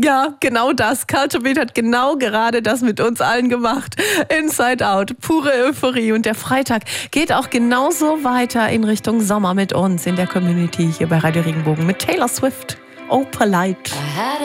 Ja, genau das. Culture Beat hat genau gerade das mit uns allen gemacht. Inside Out, pure Euphorie. Und der Freitag geht auch genauso weiter in Richtung Sommer mit uns in der Community hier bei Radio Regenbogen mit Taylor Swift. Oh, Polite.